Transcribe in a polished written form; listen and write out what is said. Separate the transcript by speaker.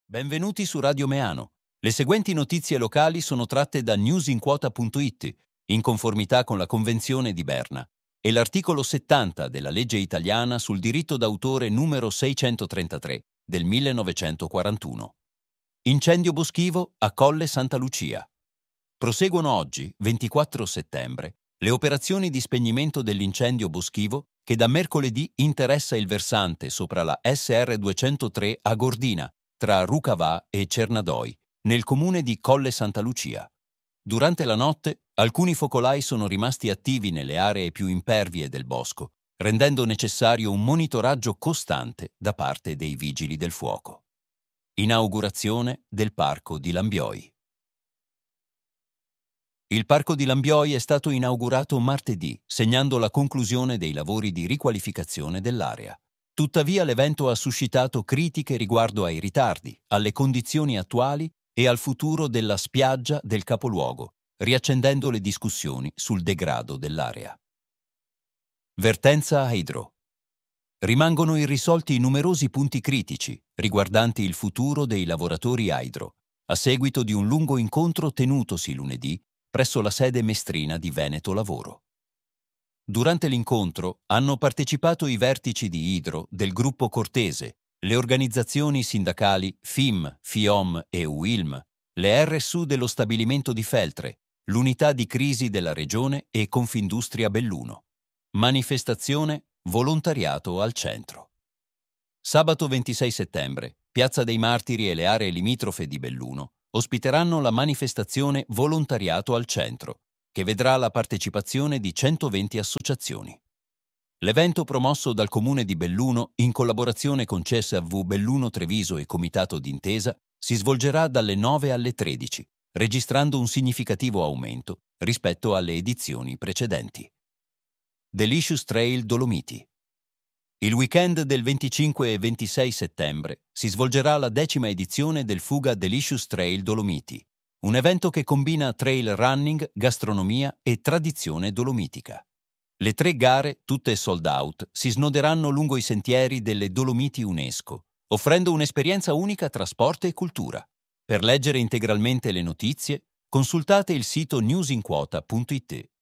Speaker 1: Benvenuti su Radio Meano. Le seguenti notizie locali sono tratte da newsinquota.it, in conformità con la Convenzione di Berna, e l'articolo 70 della legge italiana sul diritto d'autore numero 633 del 1941. Incendio boschivo a Colle Santa Lucia. Proseguono oggi, 24 settembre, le operazioni di spegnimento dell'incendio boschivo che da mercoledì interessa il versante sopra la SR 203 a Gordina, tra Rucavà e Cernadoi, nel comune di Colle Santa Lucia. Durante la notte, alcuni focolai sono rimasti attivi nelle aree più impervie del bosco, rendendo necessario un monitoraggio costante da parte dei vigili del fuoco. Inaugurazione del Parco di Lambioi. Il Parco di Lambioi è stato inaugurato martedì, segnando la conclusione dei lavori di riqualificazione dell'area. Tuttavia l'evento ha suscitato critiche riguardo ai ritardi, alle condizioni attuali e al futuro della spiaggia del capoluogo, riaccendendo le discussioni sul degrado dell'area. Vertenza Hydro. Rimangono irrisolti numerosi punti critici riguardanti il futuro dei lavoratori Hydro, a seguito di un lungo incontro tenutosi lunedì presso la sede mestrina di Veneto Lavoro. Durante l'incontro hanno partecipato i vertici di Hydro del gruppo Cortese, le organizzazioni sindacali FIM, FIOM e UILM, le RSU dello stabilimento di Feltre, l'unità di crisi della regione e Confindustria Belluno. Manifestazione Volontariato al centro. Sabato 26 settembre, Piazza dei Martiri e le aree limitrofe di Belluno ospiteranno la manifestazione Volontariato al centro, che vedrà la partecipazione di 120 associazioni. L'evento promosso dal Comune di Belluno in collaborazione con CSV Belluno Treviso e Comitato d'Intesa si svolgerà dalle 9 alle 13, registrando un significativo aumento rispetto alle edizioni precedenti. Delicious Trail Dolomiti. Il weekend del 25 e 26 settembre si svolgerà la 10ª edizione del Fuga Delicious Trail Dolomiti, un evento che combina trail running, gastronomia e tradizione dolomitica. Le 3 gare, tutte sold out, si snoderanno lungo i sentieri delle Dolomiti UNESCO, offrendo un'esperienza unica tra sport e cultura. Per leggere integralmente le notizie, consultate il sito newsinquota.it.